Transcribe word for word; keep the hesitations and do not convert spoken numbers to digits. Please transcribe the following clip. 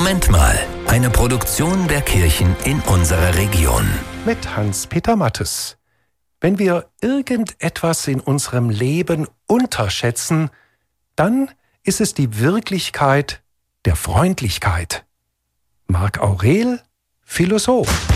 Moment mal, eine Produktion der Kirchen in unserer Region. Mit Hans-Peter Mattes. Wenn wir irgendetwas in unserem Leben unterschätzen, dann ist es die Wirklichkeit der Freundlichkeit. Marc Aurel, Philosoph.